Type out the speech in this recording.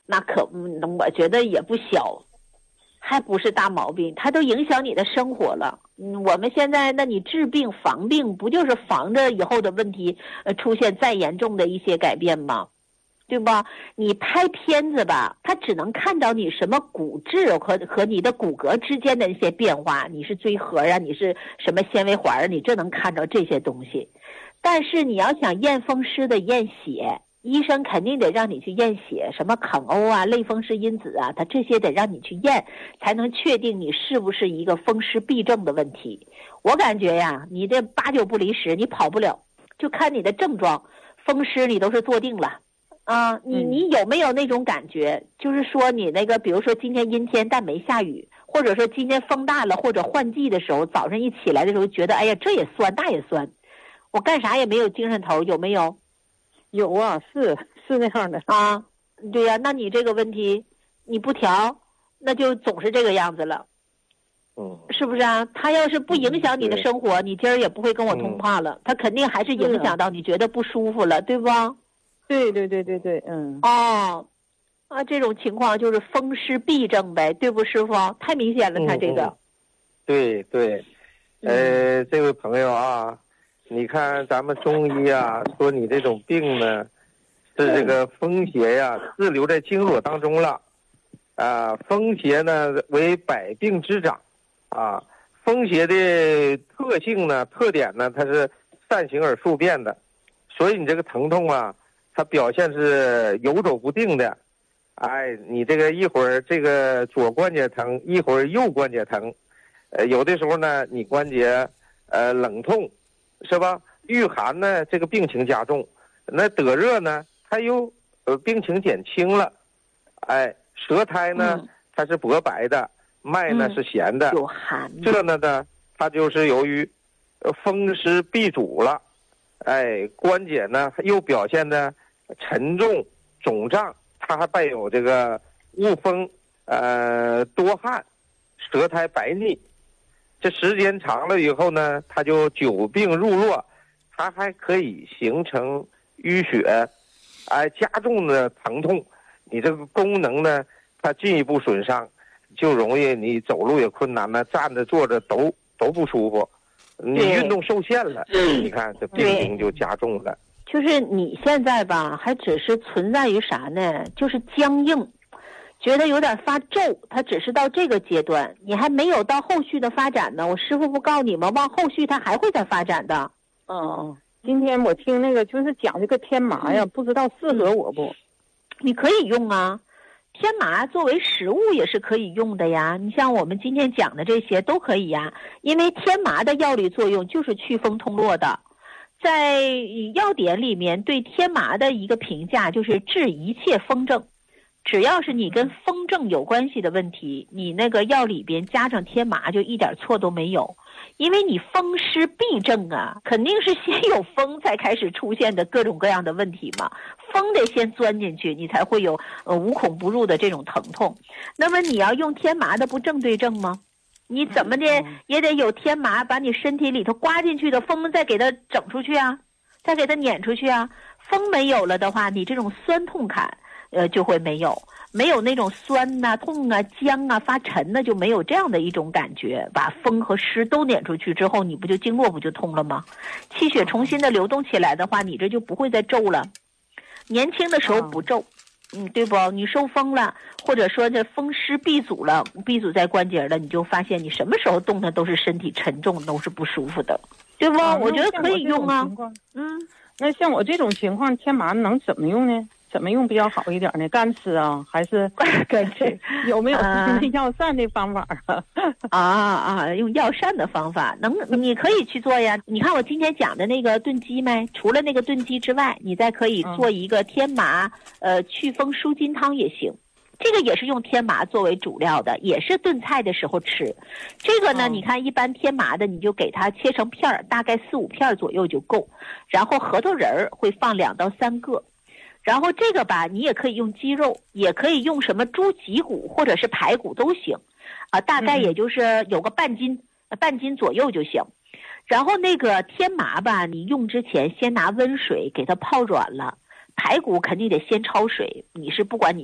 那可我觉得也不小，还不是大毛病，它都影响你的生活了。我们现在，那你治病防病，不就是防着以后的问题出现再严重的一些改变吗？对吧？你拍片子吧，它只能看到你什么骨质和你的骨骼之间的一些变化，你是椎核啊，你是什么纤维环，你这能看到这些东西。但是你要想验风湿的验血，医生肯定得让你去验血，什么抗欧啊、类风湿因子啊，他这些得让你去验，才能确定你是不是一个风湿痹症的问题。我感觉呀，你这8、9不离10，你跑不了，就看你的症状，风湿你都是坐定了。啊，你有没有那种感觉？就是说你那个，比如说今天阴天但没下雨，或者说今天风大了，或者换季的时候，早上一起来的时候觉得，哎呀，这也酸，那也酸，我干啥也没有精神头，有没有？ 有啊，是那样的啊。对呀，那你这个问题你不调，那就总是这个样子了。是不是啊？他要是不影响你的生活，你今儿也不会跟我通话了。他肯定还是影响到你觉得不舒服了，对不？ 对， 这种情况就是风湿痹症呗，对不，师傅？太明显了，他这个。 对，这位朋友啊，你看咱们中医啊，说你这种病呢，是这个风邪呀滞留在经络当中了，风邪呢为百病之长，风邪的特性呢、特点呢，它是善行而速变的，所以你这个疼痛啊。它表现是游走不定的，你这个一会儿这个左关节疼，一会儿右关节疼，有的时候呢你关节冷痛，是吧？遇寒呢这个病情加重，那得热呢它又病情减轻了，舌苔呢它是薄白的，脉呢是咸的， 有寒， 这呢它就是由于风湿痹阻了，关节呢又表现的沉重肿胀，它还伴有这个恶风，多汗，舌苔白腻，这时间长了以后呢，它就久病入络，它还可以形成淤血，加重的疼痛，你这个功能呢，它进一步损伤，就容易你走路也困难了，站着坐着都不舒服，你运动受限了，你看这病情就加重了。 就是你现在吧，还只是存在于啥呢？就是僵硬，觉得有点发皱，它只是到这个阶段，你还没有到后续的发展呢。我师傅不告诉你吗？往后续它还会再发展的。 今天我听那个就是讲这个天麻呀，不知道适合我不？ 你可以用啊，天麻作为食物也是可以用的呀。你像我们今天讲的这些都可以呀，因为天麻的药理作用就是祛风通络的。在药典里面对天麻的一个评价就是治一切风症，只要是你跟风症有关系的问题，你那个药里边加上天麻就一点错都没有。因为你风湿痹症啊，肯定是先有风才开始出现的各种各样的问题嘛，风得先钻进去，你才会有无孔不入的这种疼痛。那么你要用天麻的不正对症吗？你怎么的也得有天麻把你身体里头刮进去的风再给它整出去啊，再给它撵出去啊。风没有了的话，你这种酸痛感就会没有那种酸啊、痛啊、僵啊、发沉的，就没有这样的一种感觉。把风和湿都撵出去之后，你不就经络不就通了吗？气血重新的流动起来的话，你这就不会再皱了。年轻的时候不皱，对不？你受风了，或者说这风湿闭阻了，闭阻在关节了，你就发现你什么时候动它都是身体沉重，都是不舒服的，对不？我觉得可以用啊。 那像我这种情况，天麻能怎么用呢？怎么用比较好一点呢？干吃啊，还是干吃？ 有没有药膳的方法啊？用药膳的方法，你可以去做呀。你看我今天讲的那个炖鸡没？除了那个炖鸡之外，你再可以做一个天麻祛风舒筋汤也行。这个也是用天麻作为主料的，也是炖菜的时候吃。这个呢，你看一般天麻的，你就给它切成片儿，大概4、5片左右就够。然后核桃仁儿会放2到3个。然后这个吧，你也可以用鸡肉，也可以用什么猪脊骨或者是排骨都行，大概也就是有个半斤左右就行。然后那个天麻吧，你用之前先拿温水给它泡软了，排骨肯定得先焯水，你是不管你